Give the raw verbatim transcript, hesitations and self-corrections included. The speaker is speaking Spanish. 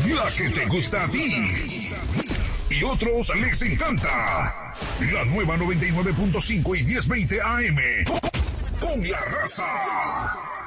La que te gusta a ti y otros les encanta. La nueva noventa y nueve punto cinco y diez veinte A M. Con la raza.